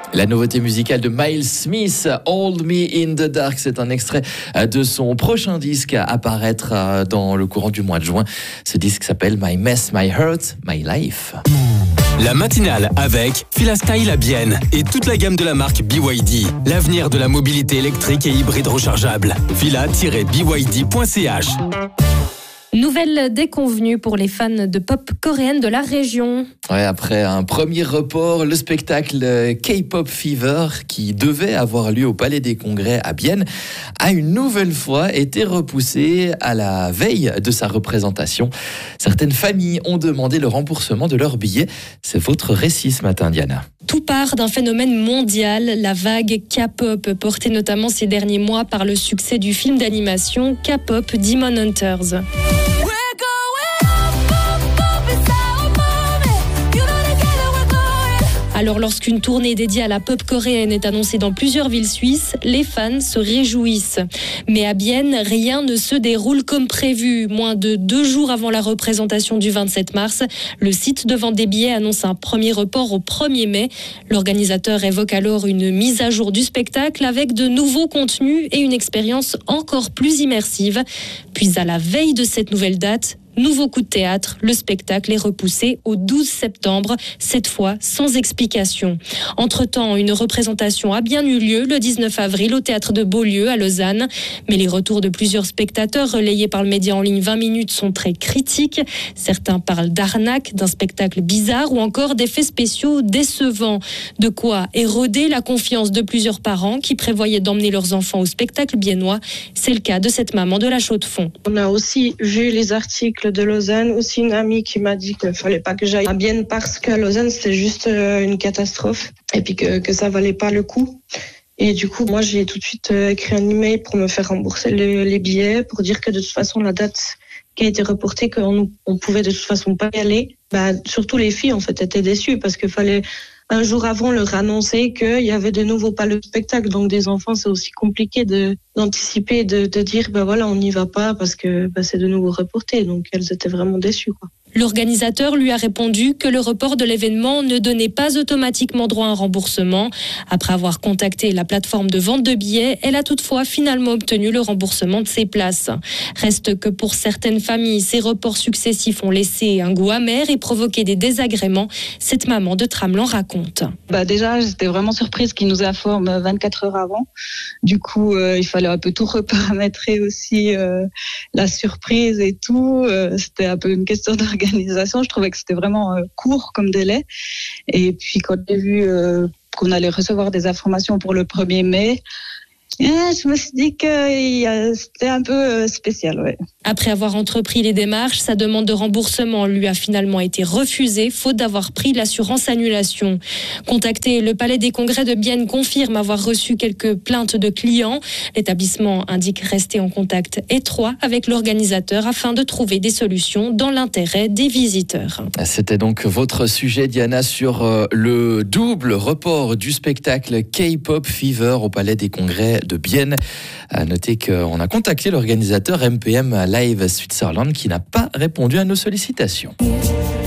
La nouveauté musicale de Miles Smith, Hold Me in the Dark, c'est un extrait de son prochain disque à apparaître dans le courant du mois de juin. Ce disque s'appelle My Mess, My Hurt, My Life. La matinale avec Filastyle à Bienne et toute la gamme de la marque BYD. L'avenir de la mobilité électrique et hybride rechargeable. fila-byd.ch. Nouvelle déconvenue pour les fans de pop coréenne de la région. Ouais, après un premier report, le spectacle K-Pop Fever, qui devait avoir lieu au Palais des Congrès à Bienne, a une nouvelle fois été repoussé à la veille de sa représentation. Certaines familles ont demandé le remboursement de leurs billets. C'est votre récit ce matin, Diana. Tout part d'un phénomène mondial, la vague K-pop, portée notamment ces derniers mois par le succès du film d'animation K-pop Demon Hunters. Alors lorsqu'une tournée dédiée à la pop coréenne est annoncée dans plusieurs villes suisses, les fans se réjouissent. Mais à Bienne, rien ne se déroule comme prévu. Moins de 2 jours avant la représentation du 27 mars, le site de vente des billets annonce un premier report au 1er mai. L'organisateur évoque alors une mise à jour du spectacle avec de nouveaux contenus et une expérience encore plus immersive. Puis à la veille de cette nouvelle date, nouveau coup de théâtre, le spectacle est repoussé au 12 septembre, cette fois sans explication. Entre-temps, une représentation a bien eu lieu le 19 avril au théâtre de Beaulieu à Lausanne. Mais les retours de plusieurs spectateurs relayés par le média en ligne 20 minutes sont très critiques. Certains parlent d'arnaque, d'un spectacle bizarre ou encore d'effets spéciaux décevants. De quoi éroder la confiance de plusieurs parents qui prévoyaient d'emmener leurs enfants au spectacle biennois. C'est le cas de cette maman de la Chaux-de-Fonds. On a aussi vu les articles de Lausanne, aussi une amie qui m'a dit qu'il fallait pas que j'aille à Bienne parce qu'à Lausanne c'était juste une catastrophe et puis que ça valait pas le coup. Et du coup, moi j'ai tout de suite écrit un email pour me faire rembourser les billets, pour dire que de toute façon la date qui a été reportée, qu'on pouvait de toute façon pas y aller. Surtout les filles en fait étaient déçues parce qu'il fallait un jour avant leur annoncer qu'il y avait de nouveau pas le spectacle. Donc des enfants, c'est aussi compliqué d'anticiper, de dire voilà, on n'y va pas parce que c'est de nouveau reporté. Donc elles étaient vraiment déçues, quoi. L'organisateur lui a répondu que le report de l'événement ne donnait pas automatiquement droit à un remboursement. Après avoir contacté la plateforme de vente de billets, elle a toutefois finalement obtenu le remboursement de ses places. Reste que pour certaines familles, ces reports successifs ont laissé un goût amer et provoqué des désagréments. Cette maman de Tramelan raconte. Déjà, j'étais vraiment surprise qu'ils nous informent 24 heures avant. Du coup, il fallait un peu tout reparamétrer aussi, la surprise et tout. C'était un peu une question d'organisation. Je trouvais que c'était vraiment court comme délai. Et puis quand j'ai vu qu'on allait recevoir des informations pour le 1er mai, je me suis dit que c'était un peu spécial. Ouais. Après avoir entrepris les démarches, sa demande de remboursement lui a finalement été refusée, faute d'avoir pris l'assurance annulation. Contacté, le Palais des Congrès de Bienne confirme avoir reçu quelques plaintes de clients. L'établissement indique rester en contact étroit avec l'organisateur afin de trouver des solutions dans l'intérêt des visiteurs. C'était donc votre sujet, Diana, sur le double report du spectacle K-Pop Fever au Palais des Congrès de Bienne. À noter qu'on a contacté l'organisateur MPM Live Switzerland qui n'a pas répondu à nos sollicitations.